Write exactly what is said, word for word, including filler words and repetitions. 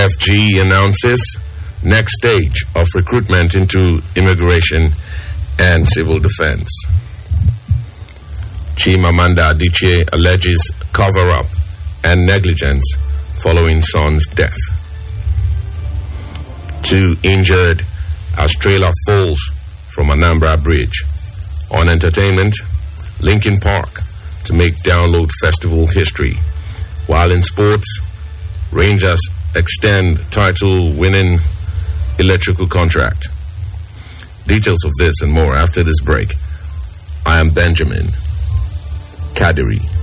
F G announces next stage of recruitment into immigration and civil defense. Chimamanda Adichie alleges cover-up and negligence following son's death. Two injured as trailer falls from Anambra Bridge. On entertainment, Linkin Park to make Download Festival history. While in sports, Rangers extend title-winning electrical contract. Details of this and more after this break. I am Benjamin Kadiri.